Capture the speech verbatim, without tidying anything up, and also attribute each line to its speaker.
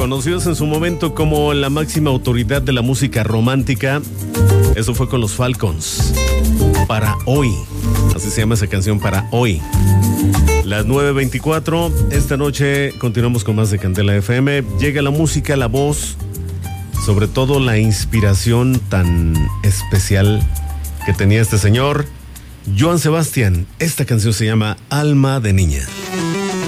Speaker 1: Conocidos en su momento como la máxima autoridad de la música romántica, eso fue con los Falcons. Para hoy, así se llama esa canción, Para Hoy. Las nueve veinticuatro, esta noche continuamos con más de Candela F M. Llega la música, la voz, sobre todo la inspiración tan especial que tenía este señor, Joan Sebastián. Esta canción se llama Alma de Niña.